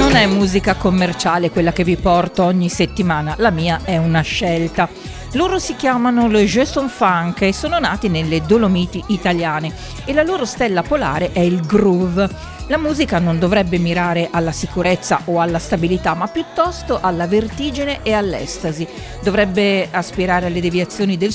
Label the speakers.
Speaker 1: Non è musica commerciale quella che vi porto ogni settimana, la mia è una scelta. Loro si chiamano le Jason Funk e sono nati nelle Dolomiti italiane e la loro stella polare è il groove. La musica non dovrebbe mirare alla sicurezza o alla stabilità, ma piuttosto alla vertigine e all'estasi. Dovrebbe aspirare alle deviazioni del